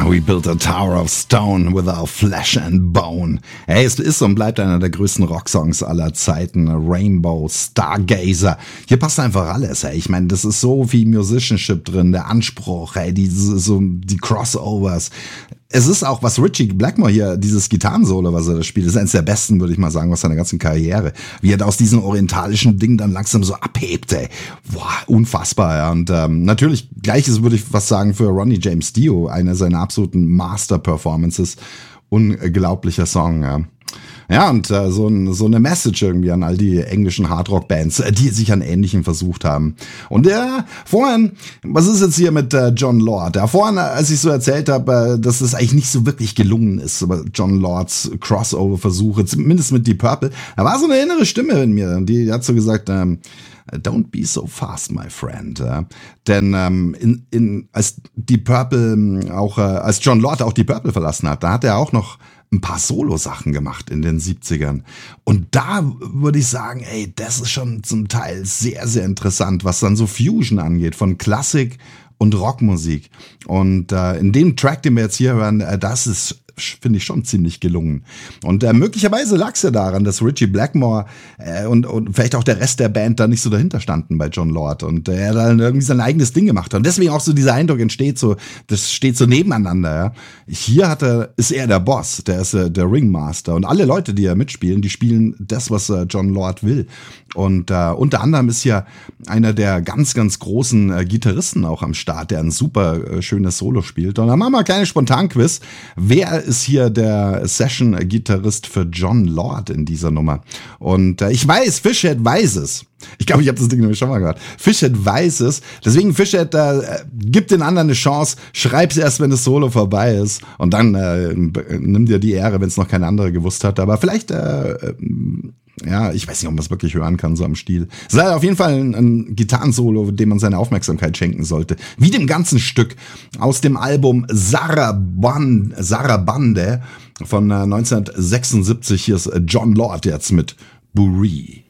We built a tower of stone with our flesh and bone. Hey, es ist und bleibt einer der größten Rocksongs aller Zeiten. Rainbow, Stargazer. Hier passt einfach alles, ey. Ich meine, das ist so viel Musicianship drin, der Anspruch, ey, die Crossovers. Es ist auch, was Ritchie Blackmore hier, dieses Gitarrensolo, was er da spielt, ist eines der besten, würde ich mal sagen, aus seiner ganzen Karriere. Wie er da aus diesem orientalischen Ding dann langsam so abhebt, ey. Boah, unfassbar, ja. Und natürlich, gleiches würde ich was sagen für Ronnie James Dio, eine seiner absoluten Master-Performances. Unglaublicher Song, ja. Ja, und so eine Message irgendwie an all die englischen Hardrock-Bands, die sich an Ähnlichem versucht haben. Und vorhin, was ist jetzt hier mit Jon Lord? Ja, vorhin, als ich so erzählt habe, dass es eigentlich nicht so wirklich gelungen ist, aber Jon Lords Crossover-Versuche, zumindest mit Deep Purple, da war so eine innere Stimme in mir, die hat so gesagt, don't be so fast, my friend. Denn als Deep Purple als Jon Lord auch Deep Purple verlassen hat, da hat er auch noch ein paar Solo-Sachen gemacht in den 70ern. Und da würde ich sagen, ey, das ist schon zum Teil sehr, sehr interessant, was dann so Fusion angeht, von Klassik und Rockmusik. Und in dem Track, den wir jetzt hier hören, das ist, finde ich, schon ziemlich gelungen. Und möglicherweise lag es ja daran, dass Ritchie Blackmore und vielleicht auch der Rest der Band da nicht so dahinter standen bei Jon Lord und er dann irgendwie sein eigenes Ding gemacht hat. Und deswegen auch so dieser Eindruck entsteht, so, das steht so nebeneinander. Ja. Hier ist er der Boss, der ist der Ringmaster und alle Leute, die mitspielen, die spielen das, was Jon Lord will. Und unter anderem ist ja einer der ganz, ganz großen Gitarristen auch am Start, der ein super schönes Solo spielt. Und dann machen wir ein kleines Spontanquiz. Wer ist hier der Session-Gitarrist für Jon Lord in dieser Nummer? Und ich weiß, Fishhead weiß es. Ich glaube, ich habe das Ding nämlich schon mal gehört. Fishhead weiß es. Deswegen, Fishhead, gib den anderen eine Chance. Schreib's erst, wenn das Solo vorbei ist. Und dann nimm dir die Ehre, wenn es noch kein anderer gewusst hat. Aber vielleicht, ja, ich weiß nicht, ob man es wirklich hören kann, so am Stil. Es ist auf jeden Fall ein Gitarrensolo, dem man seine Aufmerksamkeit schenken sollte. Wie dem ganzen Stück aus dem Album Sarabande von 1976. Hier ist Jon Lord jetzt mit Buree.